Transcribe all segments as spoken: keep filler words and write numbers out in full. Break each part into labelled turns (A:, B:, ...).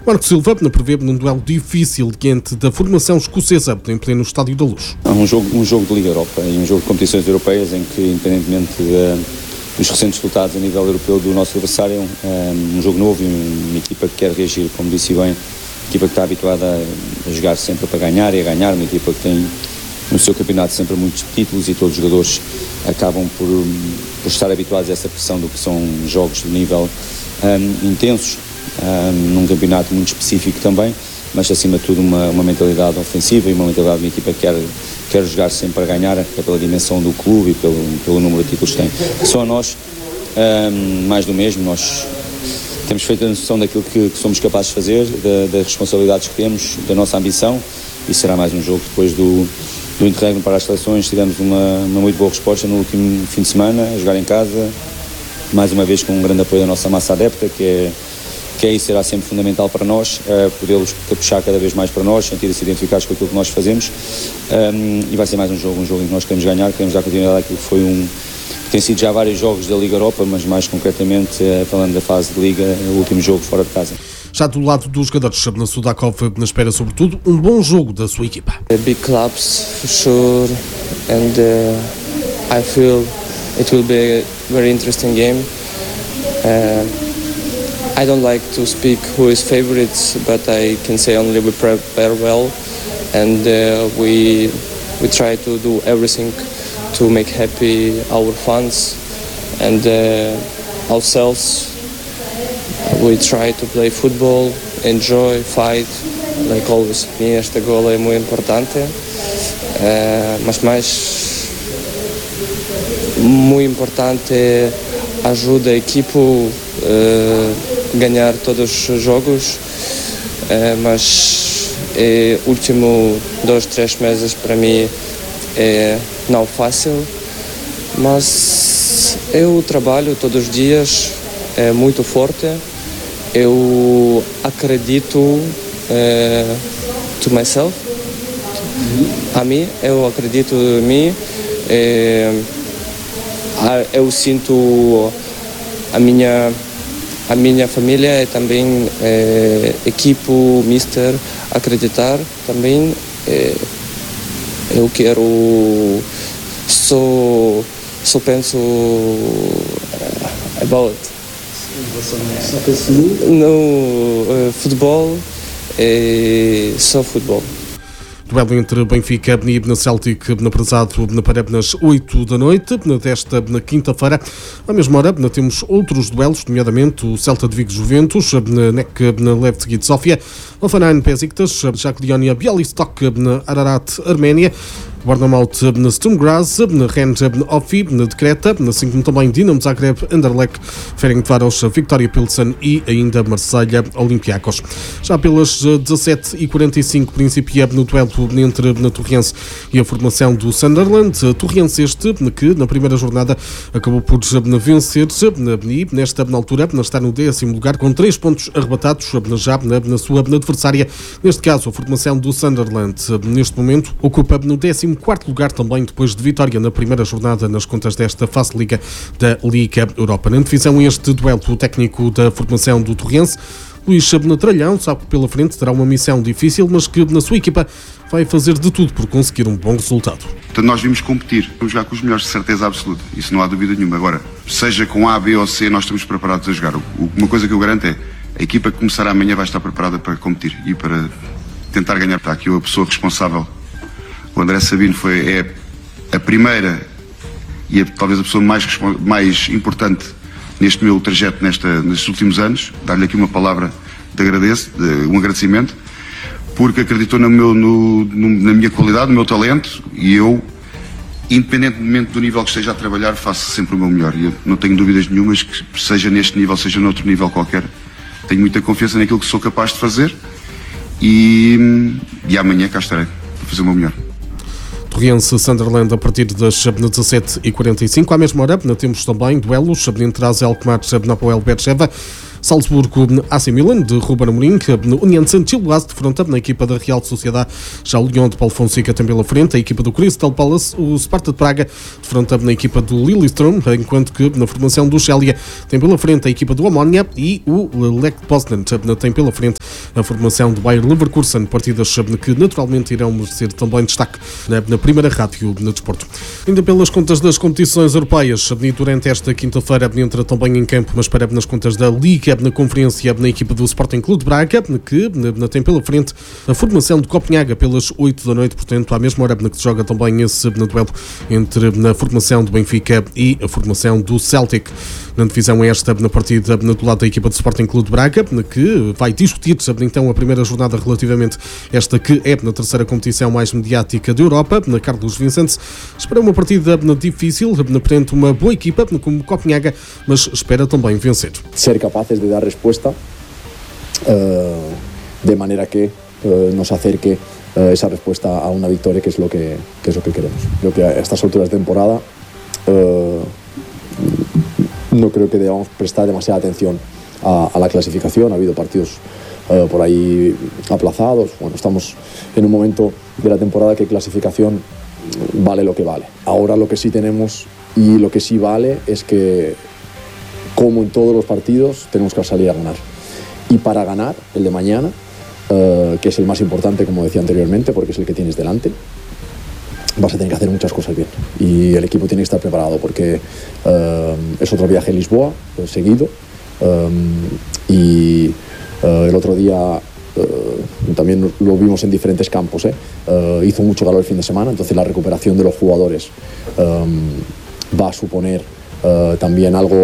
A: Marco Silva prevê num duelo difícil diante da formação escocesa em pleno Estádio da Luz.
B: É um jogo, um jogo de Liga Europa e um jogo de competições europeias em que, independentemente de, dos recentes resultados a nível europeu do nosso adversário, é um, um jogo novo e uma equipa que quer reagir, como disse bem, uma equipa que está habituada a, a jogar sempre para ganhar e a ganhar, uma equipa que tem no seu campeonato sempre muitos títulos e todos os jogadores acabam por, por estar habituados a essa pressão do que são jogos de nível um, intensos, um, num campeonato muito específico também, mas acima de tudo uma, uma mentalidade ofensiva e uma mentalidade de uma equipa que quer, quer jogar sempre para ganhar, até pela dimensão do clube e pelo, pelo número de títulos que tem. Só a nós, um, mais do mesmo, nós temos feito a noção daquilo que, que somos capazes de fazer, da, das responsabilidades que temos, da nossa ambição, e será mais um jogo depois do do interregno para as seleções. Tivemos uma, uma muito boa resposta no último fim de semana, a jogar em casa, mais uma vez com um grande apoio da nossa massa adepta, que é, que é isso, será sempre fundamental para nós, uh, podê-los puxar cada vez mais para nós, sentir-se identificados com aquilo que nós fazemos, um, e vai ser mais um jogo, um jogo em que nós queremos ganhar, queremos dar continuidade àquilo que foi um, que tem sido já vários jogos da Liga Europa, mas mais concretamente, uh, falando da fase de Liga, o último jogo fora de casa.
A: Já do lado dos jogadores, na Sudakov na espera sobretudo um bom jogo da sua equipa.
C: Big clubs for sure, and uh, I feel it will be a very interesting game. Uh, I don't like to speak who is favorites, but I can say only we prepare well, and uh, we we try to do everything to make happy our fans and uh, ourselves. We try to play football, enjoy, fight, like always. Para mim esta gola é muito importante, uh, mas mais muito importante é ajuda a equipa a uh, ganhar todos os jogos, uh, mas é último dois, três meses para mim é não fácil, mas eu trabalho todos os dias, é muito forte. Eu acredito uh, to myself, a mim, eu acredito em mim, uh, eu sinto a minha, a minha família e também uh, equipe, mister, acreditar também. Uh, eu quero, só, só penso uh, about
A: Só penso no...
C: no uh, futebol, é só futebol.
A: Duelo entre Benfica e Celtic na Prezado para nas oito da noite, desta na quinta-feira. À mesma hora temos outros duelos, nomeadamente o Celta de Vigo Juventus, na N E C na Levski de Sofia, Hoffenheim Besiktas, Jagiellonia Bialystok na Ararat Arménia, Bournemouth na Sturm Graz, na Rennes Offi de Creta, assim como também Dinamo Zagreb, Anderlecht, Ferencváros, Victoria Pilsen e ainda Marselha Olympiacos. Já pelas dezassete e quarenta e cinco principia no duelo entre a Torrense e a formação do Sunderland. Torrense este que na primeira jornada acabou por vencer e nesta altura está no décimo lugar com três pontos arrebatados já na sua adversária, neste caso a formação do Sunderland. Neste momento ocupa no décimo quarto lugar também depois de vitória na primeira jornada nas contas desta fase de Liga da Liga Europa. Na divisão este duelo o técnico da formação do Torrense, Luís Tralhão, sabe que pela frente terá uma missão difícil, mas que na sua equipa vai fazer de tudo por conseguir um bom resultado.
D: Portanto, nós vimos competir, vamos jogar com os melhores, de certeza absoluta, isso não há dúvida nenhuma. Agora, seja com A, B ou C, nós estamos preparados a jogar. Uma coisa que eu garanto é, a equipa que começará amanhã vai estar preparada para competir e para tentar ganhar. Está aqui a pessoa responsável, o André Sabino, foi, é a primeira e é, talvez a pessoa mais, mais importante neste meu trajeto nesta, nestes últimos anos. Dar-lhe aqui uma palavra de agradeço, de, um agradecimento, porque acreditou no meu, no, no, na minha qualidade, no meu talento, e eu, independentemente do nível que esteja a trabalhar, faço sempre o meu melhor. E eu não tenho dúvidas nenhumas que seja neste nível, seja noutro nível qualquer, tenho muita confiança naquilo que sou capaz de fazer e, e amanhã cá estarei para fazer o meu melhor.
A: Torrense Sunderland a partir das dezassete e quarenta e cinco. À mesma hora temos também duelos entre AZ Alkmaar e Hapoel Beersheva, Salzburgo, A C Milan, de Ruben Amorim, União de Santillas, de fronte na equipa da Real Sociedade, já o Lyon de Paulo Fonseca tem pela frente, a equipa do Crystal Palace, o Sparta de Praga, de fronte na equipa do Lillestrøm, enquanto que na formação do Chelsea tem pela frente a equipa do Omonia e o Lech Poznan tem pela frente a formação do Bayer Leverkusen, partidas que naturalmente irão merecer também destaque na, na primeira rádio no desporto. Ainda pelas contas das competições europeias, durante esta quinta-feira entra também em campo, mas para nas contas da Liga, na conferência, na equipa do Sporting Clube de Braga, que na, tem pela frente a formação de Copenhaga pelas oito da noite, portanto, à mesma hora que se joga também esse na duelo entre na formação do Benfica e a formação do Celtic. Na divisão esta, na partida do lado da equipa do Sporting Clube de Braga, que vai discutir então a primeira jornada relativamente esta que é na terceira competição mais mediática da Europa, na Carlos Vicente. Espera uma partida difícil, perante uma boa equipa como Copenhaga, mas espera também vencer.
E: Ser capazes de dar respuesta uh, de manera que uh, nos acerque uh, esa respuesta a una victoria, que es lo que, que es lo que queremos. Creo que a estas alturas de temporada uh, no creo que debamos prestar demasiada atención a, a la clasificación. Ha habido partidos uh, por ahí aplazados. Bueno, estamos en un momento de la temporada que clasificación vale lo que vale. Ahora lo que sí tenemos y lo que sí vale es que, como en todos los partidos, tenemos que salir a ganar. Y para ganar el de mañana, uh, que es el más importante, como decía anteriormente, porque es el que tienes delante, vas a tener que hacer muchas cosas bien. Y el equipo tiene que estar preparado, porque uh, es otro viaje a Lisboa, uh, seguido. Um, y uh, el otro día uh, también lo vimos en diferentes campos, ¿eh? Uh, hizo mucho calor el fin de semana, entonces la recuperación de los jugadores um, va a suponer uh, también algo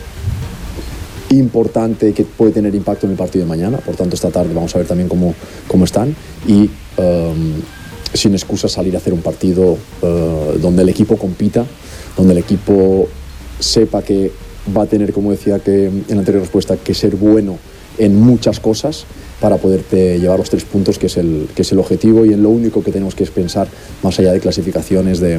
E: importante que puede tener impacto en el partido de mañana. Por tanto, esta tarde vamos a ver también cómo, cómo están y um, sin excusa salir a hacer un partido uh, donde el equipo compita, donde el equipo sepa que va a tener, como decía que en la anterior respuesta, que ser bueno en muchas cosas para poderte llevar los tres puntos, que es el, que es el objetivo, y en lo único que tenemos que es pensar, más allá de clasificaciones, de,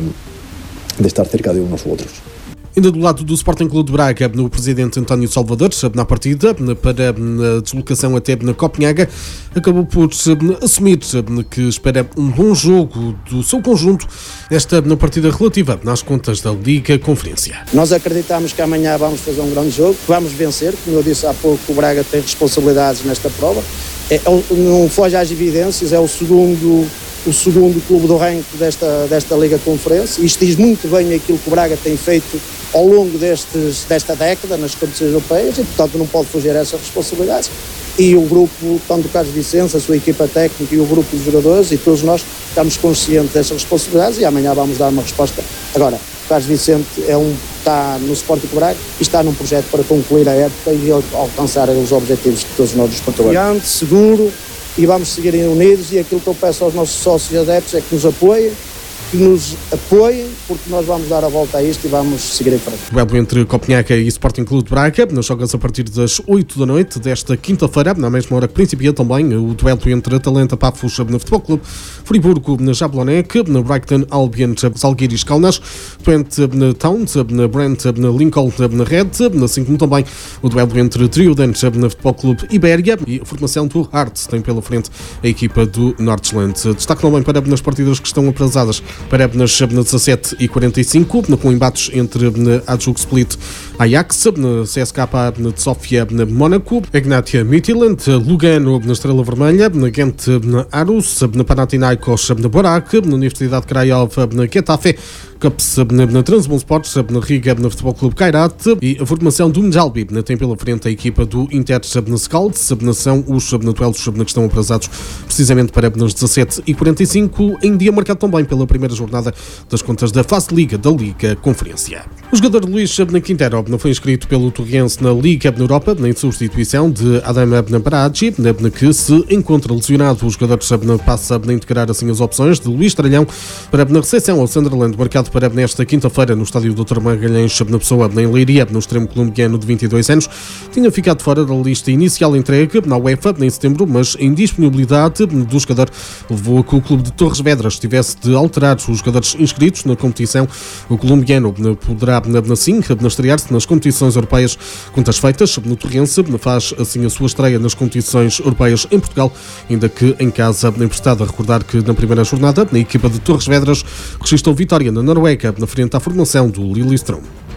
E: de estar cerca de unos u otros.
A: Ainda do lado do Sporting Clube de Braga, no presidente António Salvador, na partida, para a deslocação até na Copenhaga, acabou por assumir que espera um bom jogo do seu conjunto, esta na partida relativa nas contas da Liga Conferência.
F: Nós acreditamos que amanhã vamos fazer um grande jogo, vamos vencer, como eu disse há pouco, o Braga tem responsabilidades nesta prova, é, não foge às evidências, é o segundo... o segundo clube do ranking desta, desta Liga Conferência. Isto diz muito bem aquilo que o Braga tem feito ao longo destes, desta década nas competições europeias e, portanto, não pode fugir a essas responsabilidades. E o grupo, tanto o Carlos Vicente, a sua equipa técnica e o grupo de jogadores e todos nós estamos conscientes dessas responsabilidades e amanhã vamos dar uma resposta. Agora, o Carlos Vicente é um, está no Sporting Clube Braga e está num projeto para concluir a época e alcançar os objetivos de todos nós dos portugueses. Seguro, e vamos seguir unidos, e aquilo que eu peço aos nossos sócios e adeptos é que nos apoiem, que nos apoiem, porque nós vamos dar a volta a isto e vamos seguir em frente.
A: O duelo entre Copenhaga e Sporting Clube de Braga nos joga-se a partir das oito da noite desta quinta-feira, na mesma hora que principia também o duelo entre Atalanta Pafos no Futebol Clube, Friburgo na Jablonec, na Brighton Albion Zalgiris Kaunas, Twente na Town, na Brent na Lincoln na Red, assim como também o duelo entre Trioden na Futebol Clube Ibéria e a formação do Hearts tem pela frente a equipa do Nordjylland. Destaque também para nas partidas que estão atrasadas para nas dezassete e quarenta e cinco, com embates entre Hajduk Split Ajax, na C S K de Sofia na Mónaco, Ignatia Midtjylland, Lugano na Estrela Vermelha, na Gent na Aarhus, na Panathinaikos na Barak, na Universidade Craiova na Getafe, Cups na Trabzonspor, na Riga na Futebol Clube Kairat e a formação do Mjalbi tem pela frente a equipa do Inter na Scalds, são os duelos que estão atrasados precisamente para nas dezassete e quarenta e cinco, em dia marcado também pela primeira jornada das contas da fase Liga da Liga Conferência. O jogador Luís Quintero foi inscrito pelo Torriense na Liga na Europa, em substituição de Adam Baraji, que se encontra lesionado. O jogador passa a integrar assim as opções de Luís Tralhão para a recepção ao Sunderland, marcado para nesta quinta-feira no estádio doutor Magalhães na Pessoa, em Leiria, no extremo colombiano de vinte e dois anos, tinha ficado fora da lista inicial entregue na UEFA em setembro, mas a indisponibilidade do jogador levou a que o clube de Torres Vedras tivesse de alterar os jogadores inscritos na competição. O colombiano poderá assim estrear-se nas competições europeias contas feitas no Torrense, faz assim a sua estreia nas competições europeias em Portugal, ainda que em casa emprestado. A recordar que na primeira jornada a equipa de Torres Vedras registrou vitória na Noruega na frente à formação do Lillestrøm.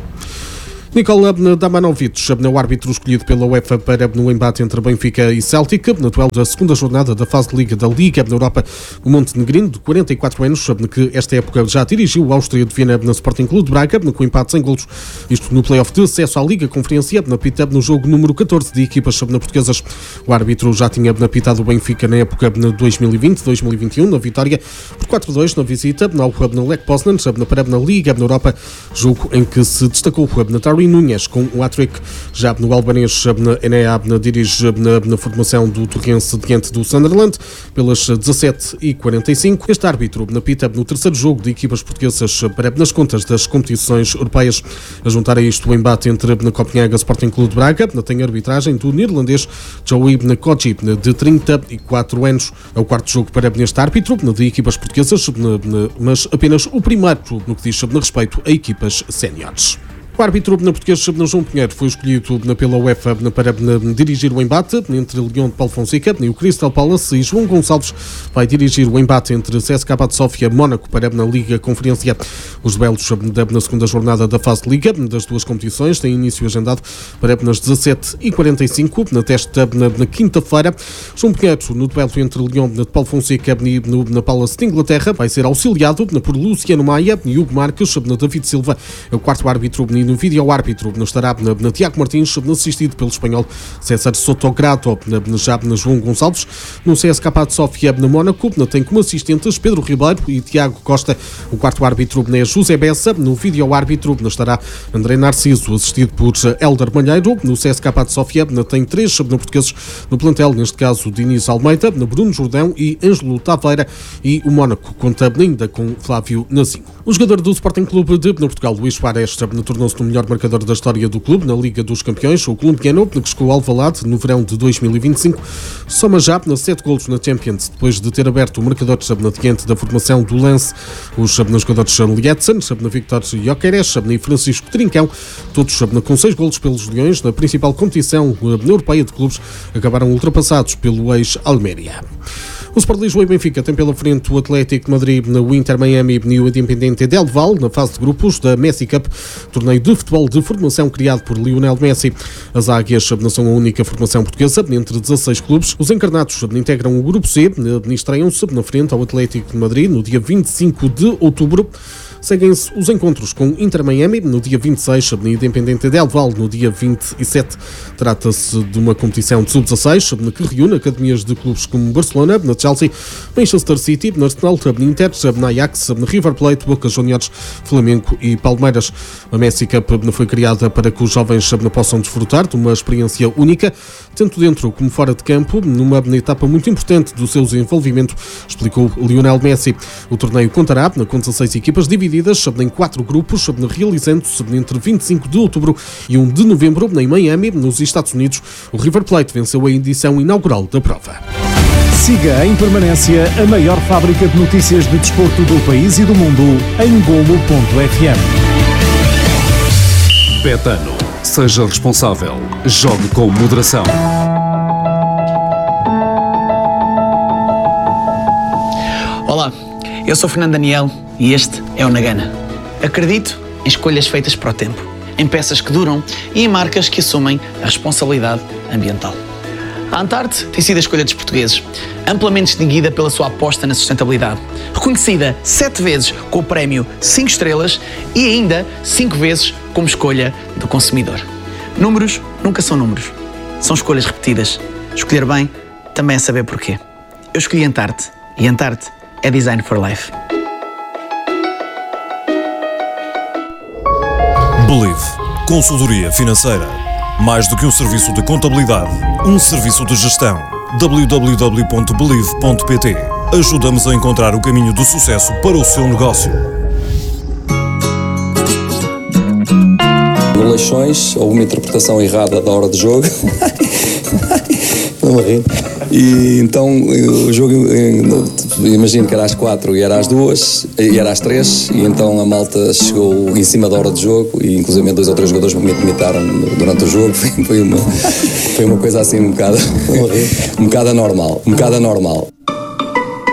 A: Nikola Damjanovic, o árbitro escolhido pela UEFA para no embate entre Benfica e Celtic, no duelo da segunda jornada da fase de Liga da Liga na Europa, o montenegrino de quarenta e quatro anos, que esta época já dirigiu o Áustria de Viena na Sporting Clube de Braga, com empate sem golos, isto no play-off de acesso à Liga Conferência, na pita no jogo número catorze de equipas portuguesas. O árbitro já tinha apitado o Benfica na época de dois mil e vinte dois mil e vinte e um, na vitória por quatro a dois na visita ao Lech Poznan, na Liga na Europa, jogo em que se destacou na Darwin Núñez com o hat-trick. Já no albanês, na Enea dirige na, na formação do Torrense diante do Sunderland pelas dezassete e quarenta e cinco. Este árbitro na pita no terceiro jogo de equipas portuguesas para nas contas das competições europeias. A juntar a isto o embate entre na Copenhaga Sporting Clube de Braga, tem a arbitragem do neerlandês Joey Koji, de trinta e quatro anos. É o quarto jogo para neste árbitro de equipas portuguesas, mas apenas o primeiro no que diz sobre respeito a equipas séniores. O árbitro português João Pinheiro foi escolhido pela UEFA para dirigir o embate entre Lyon de Paulo Fonseca e o Crystal Palace, e João Gonçalves vai dirigir o embate entre C S K A de Sofia e Mónaco para na Liga Conferência. Os duelos na segunda jornada da fase de Liga das duas competições têm início agendado para nas dezassete e quarenta e cinco, na testa na, na quinta-feira. João Pinheiro, no duelo entre Lyon de Paulo Fonseca e no, na Palace de Inglaterra, vai ser auxiliado por Luciano Maia e Hugo Marques. Na David Silva é o quarto árbitro. No vídeo árbitro estará na, na Tiago Martins, assistido pelo espanhol César Sotograto. Na, já na João Gonçalves, no C S K A de Sofia na Mónaco, tem como assistentes Pedro Ribeiro e Tiago Costa. O quarto árbitro é José Bessa. No vídeo árbitro estará André Narciso, assistido por Hélder Malheiro. No C S K A de Sofia tem três portugueses no plantel, neste caso Diniz Almeida, Bruno Jordão e Ângelo Taveira, e o Mónaco conta ainda com Flávio Nazinho. O jogador do Sporting Clube de Portugal, Luís Suárez, tornou-se o melhor marcador da história do clube na Liga dos Campeões. O colombiano, que chegou ao Alvalade no verão de dois mil e vinte e cinco, soma já sete golos na Champions, depois de ter aberto o marcador diante da formação do Lens. Os jogadores Lietzen, Victor Gyökeres e Francisco Trincão, todos com seis golos pelos Leões na principal competição europeia de clubes, acabaram ultrapassados pelo ex-Almeria. O Sport Lisboa e Benfica tem pela frente o Atlético de Madrid, o Inter Miami e o Independiente del Valle na fase de grupos da Messi Cup, torneio de futebol de formação criado por Lionel Messi. As Águias não são a única formação portuguesa entre dezasseis clubes. Os encarnados integram o grupo C e estreiam-se na frente ao Atlético de Madrid no dia vinte e cinco de outubro. Seguem-se os encontros com Inter Miami no dia vinte e seis e Independiente del Valle no dia vinte e sete. Trata-se de uma competição de sub dezasseis que reúne academias de clubes como Barcelona, Chelsea, Manchester City, Arsenal, Inter, Ajax, River Plate, Boca Juniors, Flamengo e Palmeiras. A Messi Cup foi criada para que os jovens possam desfrutar de uma experiência única, tanto dentro como fora de campo, numa etapa muito importante do seu desenvolvimento, explicou Lionel Messi. O torneio contará com dezasseis equipas divididas em quatro grupos, realizando-se entre vinte e cinco de outubro e um de novembro em Miami, nos Estados Unidos. O River Plate venceu a edição inaugural da prova.
G: Siga em permanência a maior fábrica de notícias de desporto do país e do mundo em golo ponto f m.
H: Betano. Seja responsável. Jogue com moderação.
I: Olá, eu sou Fernando Daniel e este é o Nagana. Acredito em escolhas feitas para o tempo, em peças que duram e em marcas que assumem a responsabilidade ambiental. A Antarte tem sido a escolha dos portugueses, amplamente distinguida pela sua aposta na sustentabilidade, reconhecida sete vezes com o prémio cinco estrelas e ainda cinco vezes como escolha do consumidor. Números nunca são números, são escolhas repetidas. Escolher bem também é saber porquê. Eu escolhi Antarte e Antarte é Design for Life.
J: Believe. Consultoria financeira. Mais do que um serviço de contabilidade, um serviço de gestão. w w w ponto believe ponto p t. Ajuda-nos a encontrar o caminho do sucesso para o seu negócio.
K: o Leixões, houve uma interpretação errada da hora de jogo. Não me ri. E então o jogo, imagino que era às quatro e era às duas, e era às três, e então a malta chegou em cima da hora de jogo, e inclusive dois ou três jogadores me imitaram durante o jogo. Foi uma, foi uma coisa assim um bocado, um bocado anormal, um bocado anormal.